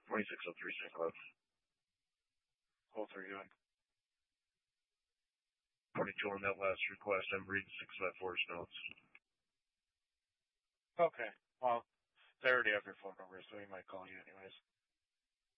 2603 St. Cloud. Cool, how are you doing? 42 on that last request. I'm reading 654's notes. Okay. Well, they already have your phone number, so he might call you anyways.